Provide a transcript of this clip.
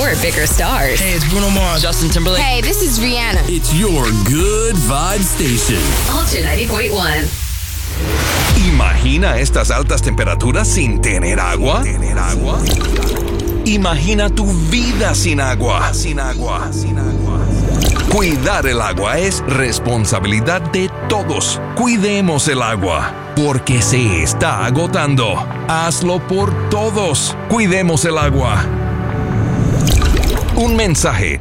your bigger stars. Hey, it's Bruno Mars. Justin Timberlake. Hey, this is Rihanna. It's your good vibe station. Ultra 90.1. ¿Imagina estas altas temperaturas sin tener agua? Imagina tu vida sin agua. Cuidar el agua es responsabilidad de todos. Cuidemos el agua, porque se está agotando. Hazlo por todos. Cuidemos el agua. Un mensaje